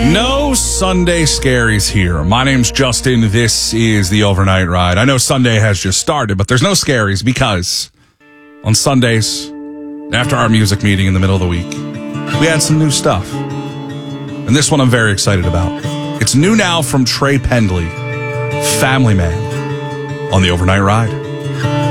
No Sunday scaries here. My name's Justin. This is the Overnight Ride. I know Sunday has just started, but there's no scaries because on Sundays, after our music meeting in the middle of the week, we had some new stuff. And this one I'm very excited about. It's new now from Trey Pendley, Family Man, on the Overnight Ride.